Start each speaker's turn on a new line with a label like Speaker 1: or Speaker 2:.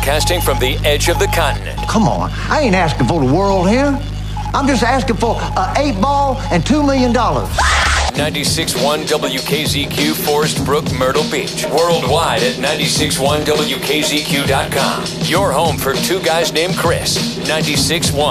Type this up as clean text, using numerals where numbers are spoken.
Speaker 1: broadcasting from the edge of the continent.
Speaker 2: Come on, I ain't asking for the world here. I'm just asking for an 8-ball and $2 million.
Speaker 1: 96.1 WKZQ, Forest Brook, Myrtle Beach. Worldwide at 96.1WKZQ.com. Your home for two guys named Chris. 96.1